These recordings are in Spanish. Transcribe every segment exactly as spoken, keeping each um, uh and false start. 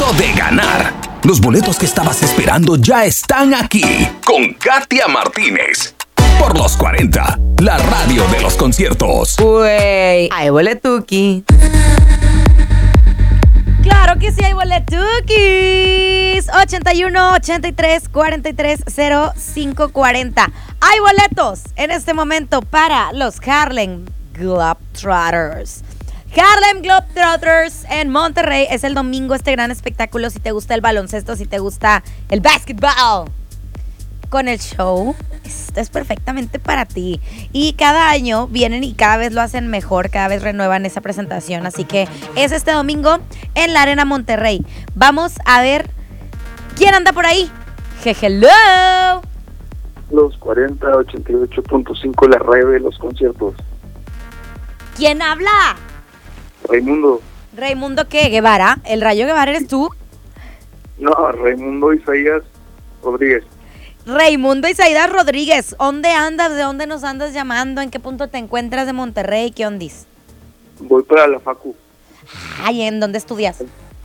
momento de ganar. Los boletos que estabas esperando ya están aquí con Katia Martínez. Por los cuarenta, la radio de los conciertos. Güey, hay boletuki. Claro que sí hay boletukis. ochenta y uno, ochenta y tres, cuarenta y tres, cero cinco cuarenta. Hay boletos en este momento para los Harlem Globetrotters. Harlem Globetrotters en Monterrey. Es el domingo este gran espectáculo. Si te gusta el baloncesto, si te gusta el básquetbol, con el show, esto es perfectamente para ti. Y cada año vienen y cada vez lo hacen mejor, cada vez renuevan esa presentación. Así que es este domingo en la Arena Monterrey. Vamos a ver quién anda por ahí. Hello. Los cuarenta, ochenta y ocho punto cinco, la radio de los conciertos. ¿Quién habla? Raimundo. ¿Raimundo qué? ¿Guevara? ¿El Rayo Guevara eres tú? No, Raimundo Isaías Rodríguez. Raimundo Isaías Rodríguez, ¿dónde andas? ¿De dónde nos andas llamando? ¿En qué punto te encuentras de Monterrey? ¿Qué ondis? Voy para la facu. Ay, ¿en dónde estudias?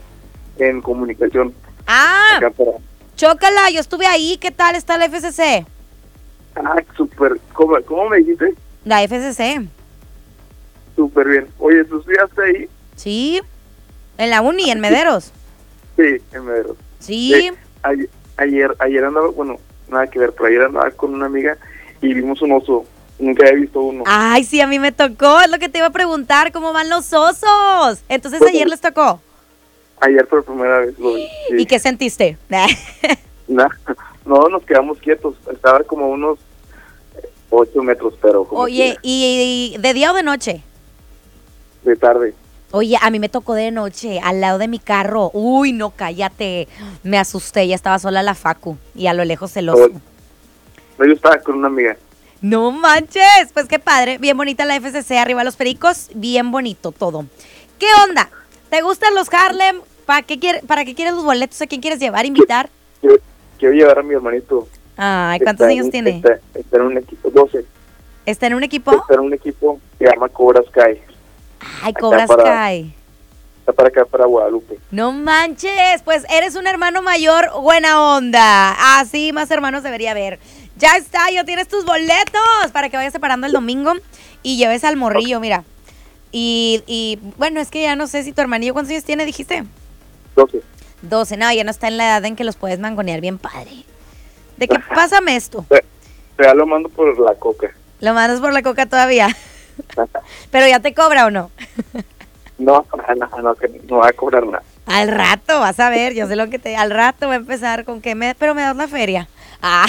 En comunicación. Ah, Acá para... chócala, yo estuve ahí. ¿Qué tal está la F C C? Ah, súper. ¿Cómo, ¿Cómo me dijiste? La F C C. Súper bien. Oye, ¿tú estudiaste ahí? Sí, en la uni, en Mederos. Sí, en Mederos. Sí. Eh, ayer, ayer, ayer andaba, bueno, nada que ver, pero ayer andaba con una amiga y vimos un oso. Nunca había visto uno. Ay, sí, a mí me tocó. Es lo que te iba a preguntar, ¿cómo van los osos? Entonces Bueno, ayer les tocó. Ayer por primera vez lo vi. Sí. ¿Y qué sentiste? Nah, no, nos quedamos quietos. Estaba como unos ocho metros, pero como Oye, ¿y, y de día o de noche? de tarde. Oye, a mí me tocó de noche, al lado de mi carro. Uy, no, cállate. Me asusté, ya estaba sola la facu. Y a lo lejos el oso. No, yo estaba con una amiga. No manches, pues qué padre. Bien bonita la F C C, arriba los pericos. Bien bonito todo. ¿Qué onda? ¿Te gustan los Harlem? ¿Para qué, quiere, ¿Para qué quieres los boletos? ¿A quién quieres llevar, invitar? Quiero, quiero llevar a mi hermanito. Ay, ¿cuántos Está años en- tiene? Está, está en un equipo, doce. ¿Está en un equipo? Está en un equipo que se llama Cobra Sky. Ay, acá Cobra para- Sky. Está para acá, para Guadalupe. No manches, pues eres un hermano mayor, buena onda. Así más hermanos debería haber. Ya está, ya tienes tus boletos para que vayas separando el domingo y lleves al morrillo, mira. Y, y bueno, es que ya no sé si tu hermanillo, ¿cuántos años tiene, dijiste? doce. doce, no, ya no está en la edad en que los puedes mangonear bien padre. ¿De qué pásame esto? Ya lo mando por la coca. ¿Lo mandas por la coca todavía? ¿Pero ya te cobra o no? No, no, no, que no va a cobrar nada. Al rato, vas a ver, yo sé lo que te... Al rato va a empezar con que me... Pero me das la feria. Ah.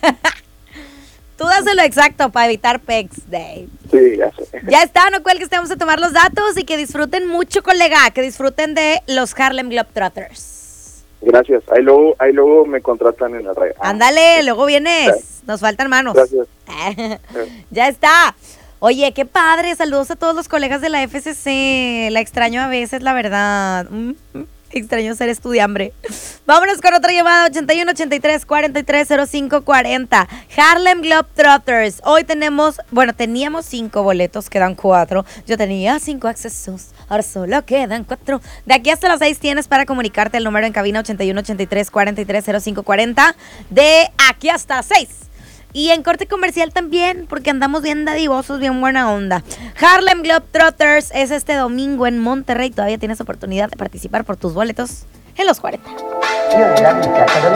Tú dáselo exacto para evitar pecs, Dave. Sí, ya sé. Ya está, no cuelgues, te vamos a tomar los datos y que disfruten mucho, colega, que disfruten de los Harlem Globetrotters. Gracias. Ahí luego, ahí luego me contratan en la radio. Ah, Ándale, luego vienes. Nos faltan manos. Gracias. Ya está. Oye, qué padre. Saludos a todos los colegas de la F C C. La extraño a veces, la verdad. Mm, mm, extraño ser estudiambre. Vámonos con otra llamada. ochenta y uno, ochenta y tres, cuarenta y tres, cero cinco cuarenta. Harlem Globetrotters. Hoy tenemos, bueno, teníamos cinco boletos, quedan cuatro. Yo tenía cinco accesos, ahora solo quedan cuatro. De aquí hasta las seis tienes para comunicarte el número en cabina ochenta y uno, ochenta y tres, cuarenta y tres, cero cinco cuarenta. De aquí hasta las seis. Y en corte comercial también, porque andamos bien dadivosos, bien buena onda. Harlem Globetrotters es este domingo en Monterrey. Todavía tienes oportunidad de participar por tus boletos en los cuarenta. Io nella vita, quando